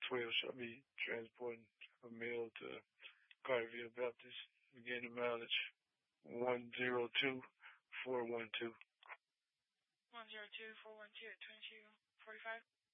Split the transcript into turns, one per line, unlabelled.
12 shall be transporting a male to Carterville Baptist, beginning mileage 102412.
102412 at 2245.